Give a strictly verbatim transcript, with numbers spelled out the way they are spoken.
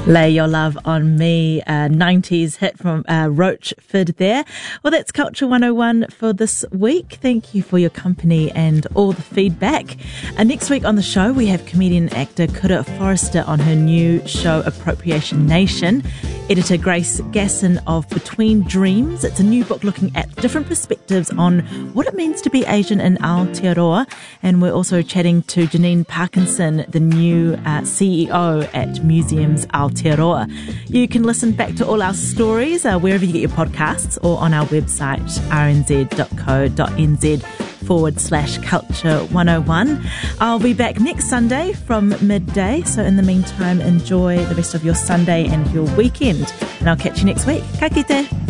Lay Your Love on Me, a nineties hit from uh, Roachford there. Well, that's Culture one oh one for this week. Thank you for your company and all the feedback. Uh, next week on the show, we have comedian actor Kura Forrester on her new show Appropriation Nation. Editor Grace Gasson of Between Dreams. It's a new book looking at different perspectives on what it means to be Asian in Aotearoa. And we're also chatting to Janine Parkinson, the new uh, C E O at Museums Aotearoa. You can listen back to all our stories uh, wherever you get your podcasts or on our website rnz.co.nz forward slash culture one oh one. I'll be back next Sunday from midday. So in the meantime, enjoy the rest of your Sunday and your weekend. And I'll catch you next week. Ka kite.